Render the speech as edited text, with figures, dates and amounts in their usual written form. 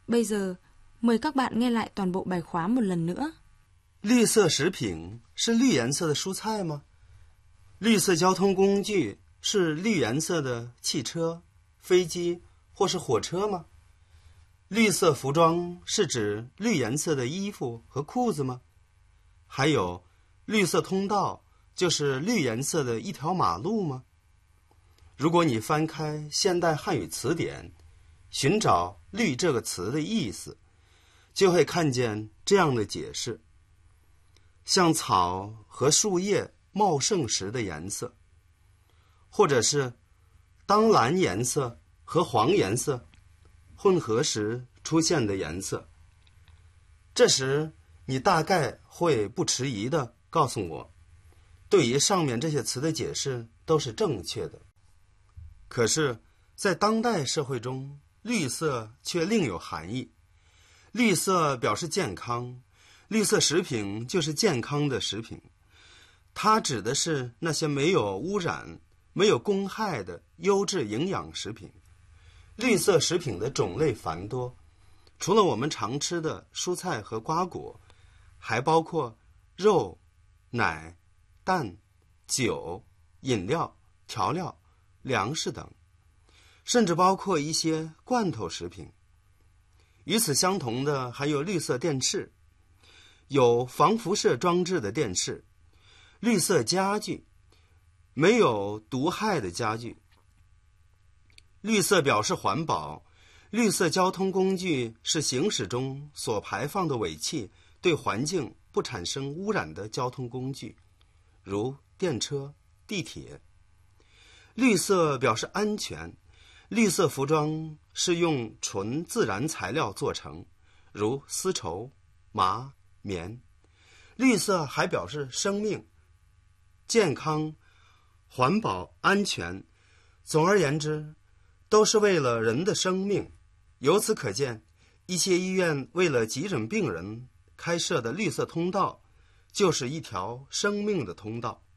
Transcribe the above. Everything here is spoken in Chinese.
Bây giờ, mời các bạn nghe lại toàn bộ bài khóa một lần nữa. 绿色食品是绿颜色的蔬菜吗？绿色交通工具是绿颜色的汽车、飞机或是火车吗？绿色服装是指绿颜色的衣服和裤子吗？还有，绿色通道就是绿颜色的一条马路吗？如果你翻开现代汉语词典，寻找“绿”这个词的意思，就会看见这样的解释：像草和树叶茂盛时的颜色，或者是当蓝颜色和黄颜色混合时出现的颜色。这时你大概会不迟疑地告诉我，对于上面这些词的解释都是正确的。可是在当代社会中，绿色却另有含义。绿色表示健康，绿色食品就是健康的食品，它指的是那些没有污染、没有公害的优质营养食品。绿色食品的种类繁多，除了我们常吃的蔬菜和瓜果，还包括肉、奶、蛋、酒、饮料、调料、粮食等，甚至包括一些罐头食品。与此相同的还有绿色电视，有防辐射装置的电视；绿色家具，没有毒害的家具。绿色表示环保，绿色交通工具是行驶中所排放的尾气对环境不产生污染的交通工具，如电车、地铁。绿色表示安全，绿色服装是用纯自然材料做成，如丝绸、麻、棉。绿色还表示生命、健康、环保、安全。总而言之，都是为了人的生命。由此可见，一些医院为了急诊病人开设的绿色通道，就是一条生命的通道。